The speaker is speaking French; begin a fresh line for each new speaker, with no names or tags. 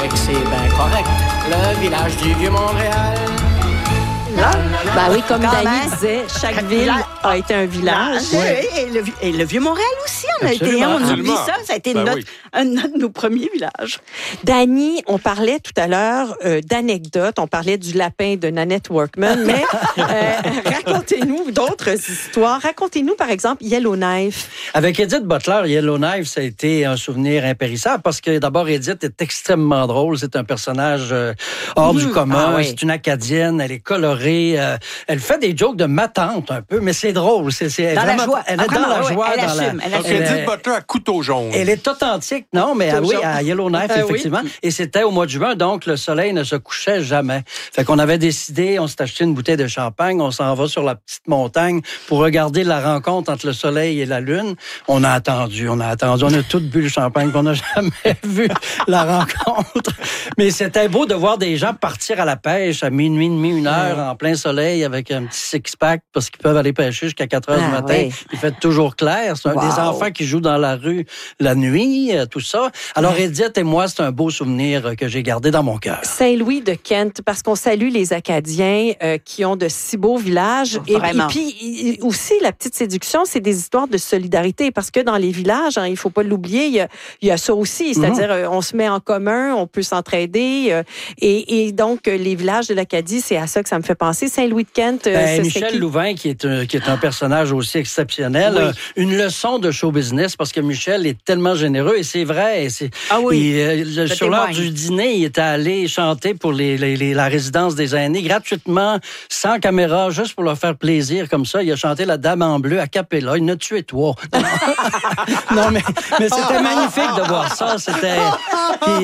paraît que c'est bien correct. Le village du Vieux-Montréal.
Ben oui, comme
Quand
Dany
même.
disait, chaque ville a été un village.
Et le Vieux-Montréal aussi, on a été
Absolument,
on oublie
absolument.
ça. Ça a été
Ben oui.
un de nos premiers villages.
Dany, on parlait tout à l'heure d'anecdotes. On parlait du lapin de Nanette Workman, mais racontez-nous d'autres histoires. Racontez-nous, par exemple, Yellowknife.
Avec Edith Butler, Yellowknife, ça a été un souvenir impérissable parce que d'abord, Edith est extrêmement drôle. C'est un personnage hors du commun.
Ah oui.
C'est une Acadienne. Elle est colorée. Elle fait des jokes de ma tante un peu, mais c'est drôle. C'est
Dans la
vraiment,
joie.
Elle est dans la joie.
Elle
dans la-
assume. Elle
Donc,
assume.
Edith Butler à couteau jaune.
Elle est authentique, non, mais oui, à Yellowknife,
Ah oui.
effectivement. Et c'était au mois de juin, donc le soleil ne se couchait jamais. Fait qu'on avait décidé, on s'est acheté une bouteille de champagne, on s'en va sur la petite montagne pour regarder la rencontre entre le soleil et la lune. On a attendu. On a toutes bu le champagne, qu'on n'a jamais vu la rencontre. Mais c'était beau de voir des gens partir à la pêche à minuit, et demi, 1h, en plein soleil, avec un petit six-pack, parce qu'ils peuvent aller pêcher jusqu'à 4h du matin.
oui.
Il fait toujours clair. C'est des enfants qui jouent dans la rue la nuit, tout ça. Alors, Edith et moi, c'est un beau souvenir que j'ai gardé dans mon cœur.
Saint-Louis de Kent, parce qu'on salue les Acadiens qui ont de si beaux villages.
Vraiment.
Et puis, aussi, la petite séduction, c'est des histoires de solidarité, parce que dans les villages, il faut pas l'oublier, il y a ça aussi, c'est-à-dire on se met en commun, on peut s'entraider. Et donc, les villages de l'Acadie, c'est à ça que ça me fait penser. Saint-Louis de Kent, ce serait
Michel
qui?
Louvain, qui est un personnage aussi exceptionnel. Une leçon de show business, parce que Michel est tellement généreux, et c'est vrai.
Ah oui.
Sur l'heure
témoigne.
du dîner, il était allé chanter pour la résidence des aînés, gratuitement, sans caméra, juste pour leur faire plaisir, comme ça. Il a chanté La Dame en bleu à cappella. Il en a tué trois. Non, mais c'était magnifique de voir ça. C'était...